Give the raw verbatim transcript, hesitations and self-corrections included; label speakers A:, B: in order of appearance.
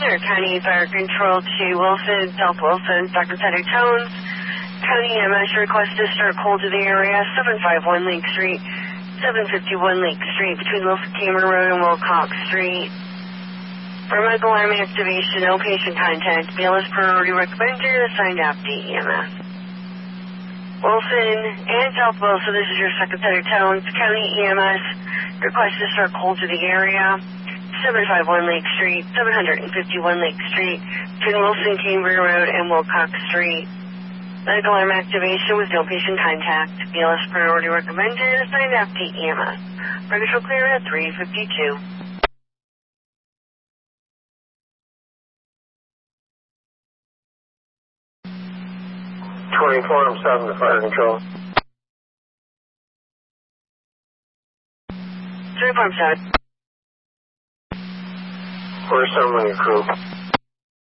A: Center County Fire Control to Wilson, South Wilson, sympathetic tones. County E M S request to start cold to the area, seven fifty-one Lake Street, seven fifty-one Lake Street, between Wilson Cameron Road and Wilcox Street. For medical alarm activation, no patient contact. B L S priority recommended, assigned app to E M S. Wilson and South Wilson, this is your sympathetic tones. County E M S request to start cold to the area, seven fifty-one Lake Street, seven fifty-one Lake Street, between Wilson Cameron Road and Wilcox Street. Medical alarm activation with no patient contact. B L S priority recommended, assigned app to E M S. Regulatory clear at three fifty-two.
B: twenty-four, I'm seven to fire control.
A: three form seven.
B: We're assembling a crew.